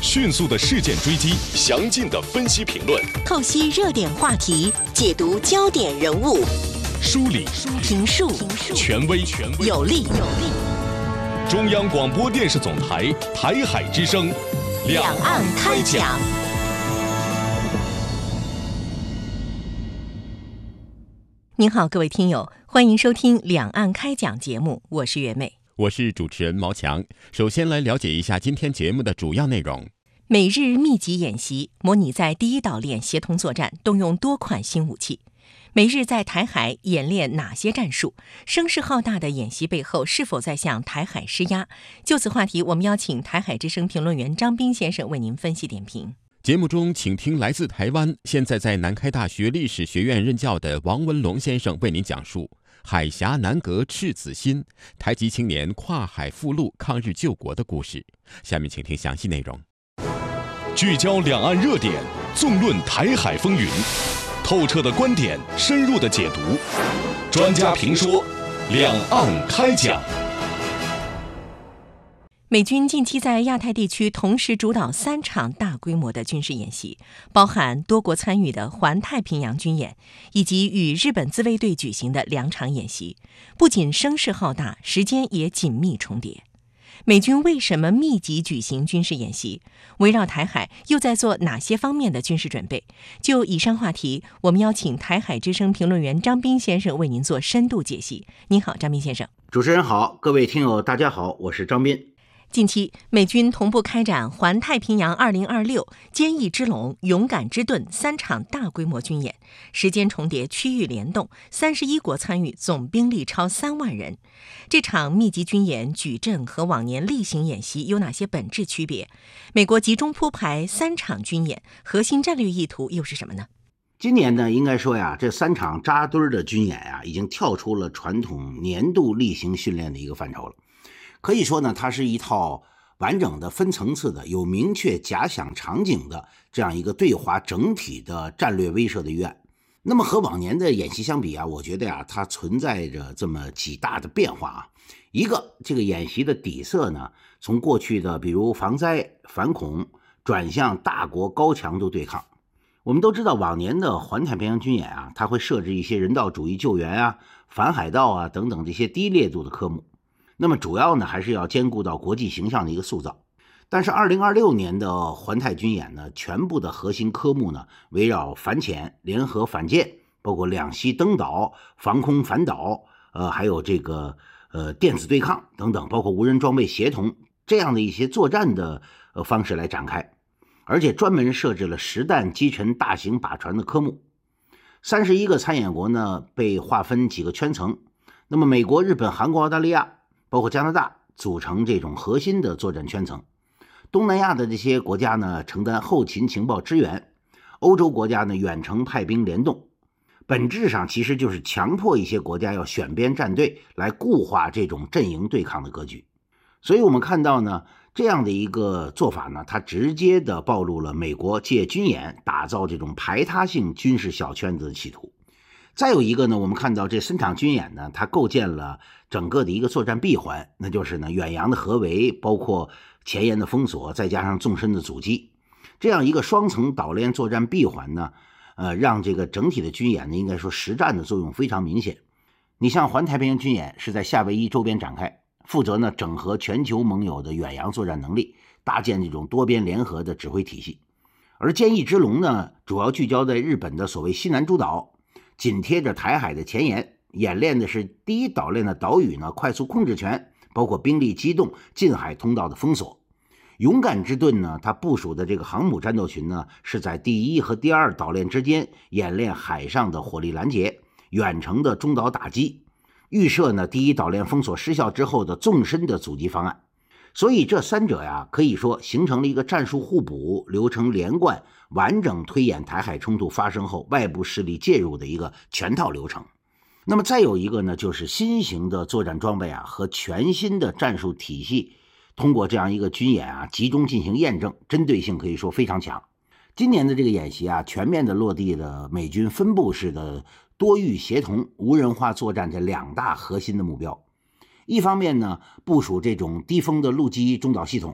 迅速的事件追击，详尽的分析评论， 透析热点话题，解读焦点人物， 梳理评述权威有力。 中央广播电视总台台海之声， 两岸开讲。您好，各位听友，欢迎收听两岸开讲节目，我是袁美， 我是主持人毛强。首先来了解一下今天节目的主要内容。 美日密集演习，模拟在第一岛链协同作战，动用多款新武器。美日在台海演练哪些战术？声势浩大的演习背后，是否在向台海施压？就此话题，我们邀请台海之声评论员张斌先生为您分析点评。 节目中，请听来自台湾、现在在南开大学历史学院任教的王文龙先生为您讲述海峡南隔赤子心，台籍青年跨海赴陆抗日救国的故事。下面请听详细内容。 聚焦两岸热点，纵论台海风云，透彻的观点，深入的解读，专家评说，两岸开讲。 美军近期在亚太地区同时主导3场大规模的军事演习，包含多国参与的环太平洋军演，以及与日本自卫队举行的2场演习，不仅声势浩大，时间也紧密重叠。美军为什么密集举行军事演习？围绕台海又在做哪些方面的军事准备？就以上话题，我们邀请台海之声评论员张斌先生为您做深度解析。您好，张斌先生。 主持人好，各位听友大家好，我是张斌。 近期，美军同步开展环太平洋2026、坚毅之龙、勇敢之盾3场大规模军演，时间重叠，区域联动，31国参与，总兵力超3万人。这场密集军演矩阵和往年例行演习有哪些本质区别？美国集中铺排3场军演，核心战略意图又是什么呢？ 今年呢，应该说呀，这3场扎堆的军演呀，已经跳出了传统年度例行训练的一个范畴了。可以说呢，它是一套完整的、分层次的、有明确假想场景的这样一个对华整体的战略威慑的预案。那么和往年的演习相比啊，我觉得呀，它存在着这么几大的变化啊。一个，这个演习的底色呢，从过去的比如防灾、反恐，转向大国高强度对抗。我们都知道，往年的环太平洋军演啊，它会设置一些人道主义救援啊、反海盗啊等等这些低烈度的科目。那么主要呢，还是要兼顾到国际形象的一个塑造。但是2026年的环太军演呢，全部的核心科目呢，围绕反潜、联合反舰，包括两栖登岛、防空反导，还有这个电子对抗等等，包括无人装备协同这样的一些作战的方式来展开，而且专门设置了实弹击沉大型靶船的科目。31个参演国呢，被划分几个圈层。那么美国、日本、韩国、澳大利亚包括加拿大组成这种核心的作战圈层，东南亚的这些国家呢承担后勤情报支援，欧洲国家呢远程派兵联动，本质上其实就是强迫一些国家要选边站队来固化这种阵营对抗的格局。所以我们看到呢，这样的一个做法呢，它直接的暴露了美国借军演打造这种排他性军事小圈子的企图。再有一个呢，我们看到这3场军演呢，它构建了整个的一个作战闭环，那就是呢远洋的合围，包括前沿的封锁，再加上纵深的阻击，这样一个双层岛链作战闭环呢，让这个整体的军演呢，应该说实战的作用非常明显。你像环太平洋军演是在夏威夷周边展开，负责呢整合全球盟友的远洋作战能力，搭建这种多边联合的指挥体系。而坚毅之龙呢，主要聚焦在日本的所谓西南诸岛，紧贴着台海的前沿，演练的是第一岛链的岛屿呢快速控制权，包括兵力机动、近海通道的封锁。勇敢之盾呢，它部署的这个航母战斗群呢，是在第1和第2岛链之间演练海上的火力拦截、远程的中岛打击，预设呢第1岛链封锁失效之后的纵深的阻击方案。所以这3者呀，可以说形成了一个战术互补、流程连贯、完整推演台海冲突发生后外部势力介入的一个全套流程。那么再有一个呢，就是新型的作战装备啊和全新的战术体系，通过这样一个军演啊，集中进行验证，针对性可以说非常强。今年的这个演习啊，全面的落地了美军分布式的多域协同、无人化作战这2大核心的目标。一方面呢，部署这种低风的陆基中导系统，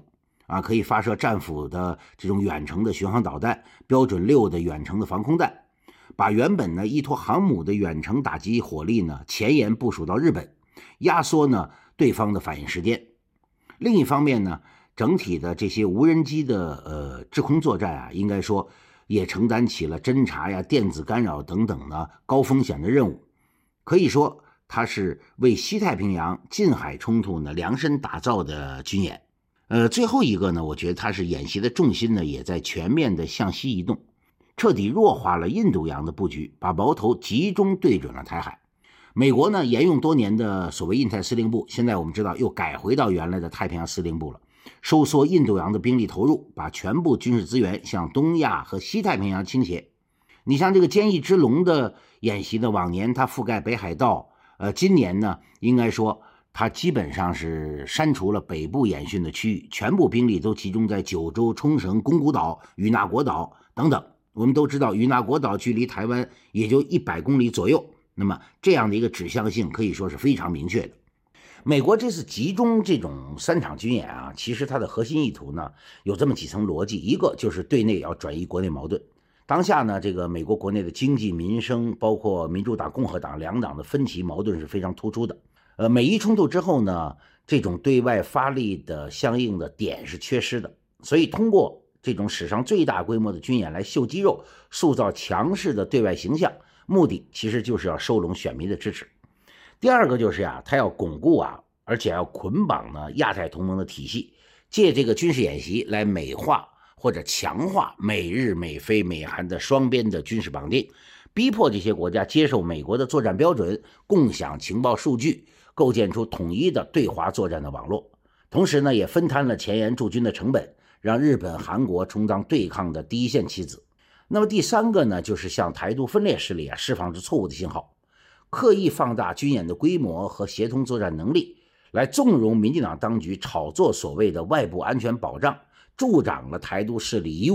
可以发射战斧的这种远程的巡航导弹，标准6的远程的防空弹，把原本呢依托航母的远程打击火力呢前沿部署到日本，压缩呢对方的反应时间。另一方面呢，整体的这些无人机的制空作战应该说也承担起了侦察呀、电子干扰等等呢高风险的任务。可以说它是为西太平洋近海冲突呢量身打造的军演。最后一个呢，我觉得它是演习的重心呢也在全面的向西移动，彻底弱化了印度洋的布局，把矛头集中对准了台海。美国呢沿用多年的所谓印太司令部，现在我们知道又改回到原来的太平洋司令部了，收缩印度洋的兵力投入，把全部军事资源向东亚和西太平洋倾斜。你像这个坚毅之龙的演习呢，往年它覆盖北海道，今年呢应该说它基本上是删除了北部演训的区域，全部兵力都集中在九州、冲绳、宫古岛、与那国岛等等。我们都知道与那国岛距离台湾也就100公里左右，那么这样的一个指向性可以说是非常明确的。美国这次集中这种3场军演其实它的核心意图呢有这么几层逻辑。一个就是对内要转移国内矛盾。当下呢，这个美国国内的经济民生，包括民主党、共和党两党的分歧矛盾是非常突出的。美伊冲突之后呢，这种对外发力的相应的点是缺失的，所以通过这种史上最大规模的军演来秀肌肉，塑造强势的对外形象，目的其实就是要收拢选民的支持。第二个就是他要巩固而且要捆绑呢亚太同盟的体系，借这个军事演习来美化或者强化美日、美菲、美韩的双边的军事绑定，逼迫这些国家接受美国的作战标准，共享情报数据，构建出统一的对华作战的网络。同时呢，也分摊了前沿驻军的成本，让日本、韩国充当对抗的第一线棋子。那么第三个呢，就是向台独分裂势力释放出错误的信号，刻意放大军演的规模和协同作战能力，来纵容民进党当局炒作所谓的外部安全保障，助长了台独势力